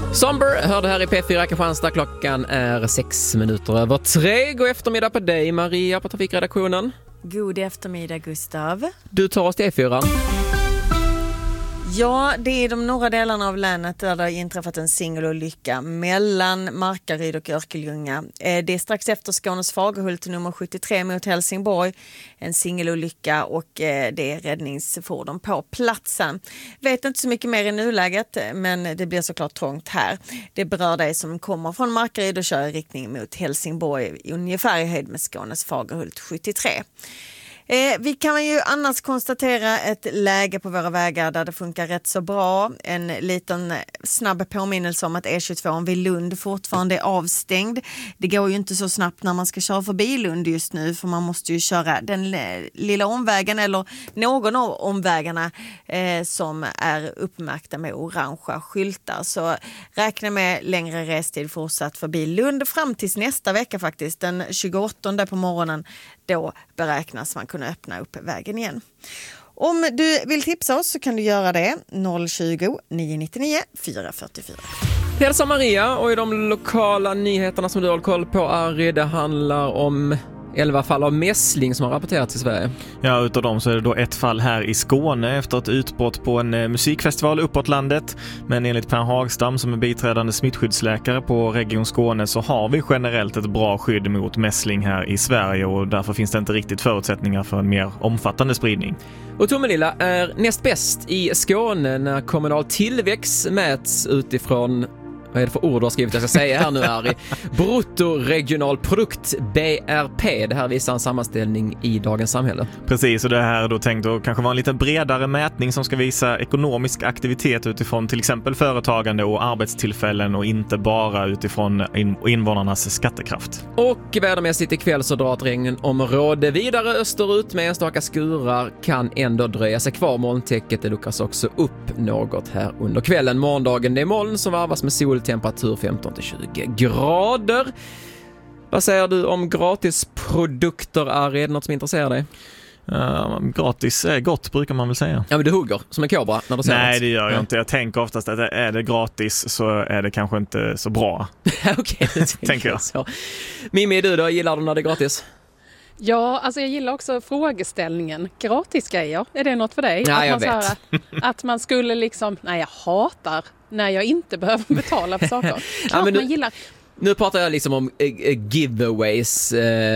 Somber hörde här i P4 Kristianstad. Klockan är 3:06. God eftermiddag på dig, Maria, på trafikredaktionen. God eftermiddag, Gustav. Du tar oss till E4. Ja, det är de norra delarna av länet där det har inträffat en singelolycka mellan Markaryd och Örkelljunga. Det är strax efter Skånes Fagerhult nummer 73 mot Helsingborg. En singelolycka och det är räddningsfordon på platsen. Vet inte så mycket mer i nuläget, men det blir såklart trångt här. Det berör dig som kommer från Markaryd och kör i riktning mot Helsingborg, ungefär i höjd med Skånes Fagerhult 73. Vi kan ju annars konstatera ett läge på våra vägar där det funkar rätt så bra. En liten snabb påminnelse om att E22 vid Lund fortfarande är avstängd. Det går ju inte så snabbt när man ska köra förbi Lund just nu, för man måste ju köra den lilla omvägen eller någon av omvägarna som är uppmärkta med orangea skyltar. Så räkna med längre restid fortsatt förbi Lund fram tills nästa vecka faktiskt, den 28 på morgonen. Då beräknas man kunna öppna upp vägen igen. Om du vill tipsa oss så kan du göra det 020 999 444. Hälsa Maria, och i de lokala nyheterna som du har koll på, Ari, det handlar om 11 fall av mässling som har rapporterats i Sverige. Ja, utav dem så är det då ett fall här i Skåne efter ett utbrott på en musikfestival uppåt landet. Men enligt Per Hagstam, som är biträdande smittskyddsläkare på Region Skåne, så har vi generellt ett bra skydd mot mässling här i Sverige, och därför finns det inte riktigt förutsättningar för en mer omfattande spridning. Och Tomelilla är näst bäst i Skåne när kommunal tillväxt mäts utifrån, vad är det för ord du har skrivit jag ska säga här nu, Ari? Bruttoregionalprodukt, BRP. Det här visar en sammanställning i Dagens Samhälle. Precis, och det här är då tänkt att kanske vara en lite bredare mätning som ska visa ekonomisk aktivitet utifrån till exempel företagande och arbetstillfällen, och inte bara utifrån invånarnas skattekraft. Och vädermässigt ikväll så drar ett regnområde vidare österut med enstaka skurar, kan ändå dröja sig kvar. Molntäcket, det luckras också upp något här under kvällen. Morgondagen, det är moln som varvas med sol, temperatur 15-20 grader. Vad säger du om gratisprodukter, Ari? Är det något som intresserar dig? Gratis är gott, brukar man väl säga. Ja, men du hugger som en kobra när du ser Nej, något. det gör jag inte. Jag tänker oftast att är det gratis så är det kanske inte så bra. Okej, tänker jag. Så. Mimmi, du då? Gillar du när det är gratis? Ja, alltså jag gillar också frågeställningen. Gratis grejer, är det något för dig? Ja, att jag man, vet. Så här, att man skulle liksom, nej, jag hatar när jag inte behöver betala för saker. Klart men man gillar. Nu pratar jag liksom om giveaways,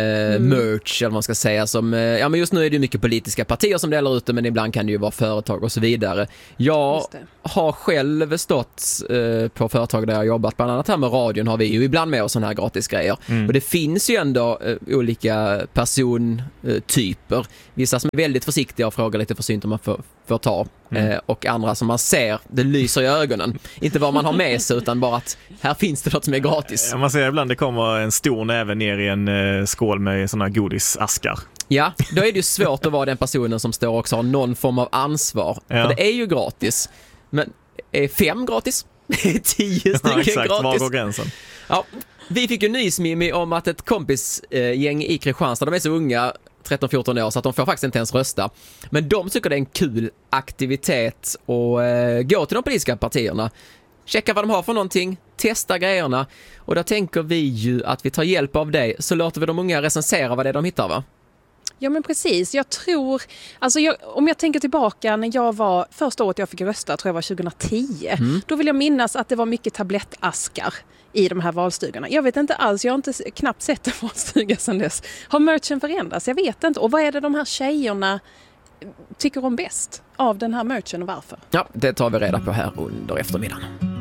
merch eller vad man ska säga. Som, ja, men just nu är det ju mycket politiska partier som delar ut det, men ibland kan det ju vara företag och så vidare. Jag har själv stått på företag där jag har jobbat, bland annat här med radion har vi ju ibland med oss sådana här gratis grejer. Och det finns ju ändå olika persontyper. Vissa som är väldigt försiktiga och frågar lite försynt om man får ta. Och andra som man ser, det lyser i ögonen. Inte vad man har med sig, utan bara att här finns det något som är gratis. Man ser ibland det kommer en stor näve ner i en skål med såna godisaskar. Ja, då är det ju svårt att vara den personen som står och har någon form av ansvar. Ja. För det är ju gratis. Men är 5 gratis? 10 stycken exakt, gratis? Var går gränsen? Ja, vi fick ju nys, Mimmi, om att ett kompisgäng i Kristianstad, de är så unga, 13-14 år, så att de får faktiskt inte ens rösta. Men de tycker det är en kul aktivitet att gå till de politiska partierna, checka vad de har för någonting, testa grejerna. Och där tänker vi ju att vi tar hjälp av dig, så låter vi de unga recensera vad det är de hittar, va? Ja, men precis. Jag tror, alltså om jag tänker tillbaka när jag var, första året jag fick rösta, tror jag var 2010. Då vill jag minnas att det var mycket tablettaskar i de här valstugorna. Jag vet inte alls, jag har inte knappt sett en valstuga sedan dess. Har merchen förändrats? Jag vet inte. Och vad är det de här tjejerna tycker om bäst av den här merchen och varför? Ja, det tar vi reda på här under eftermiddagen.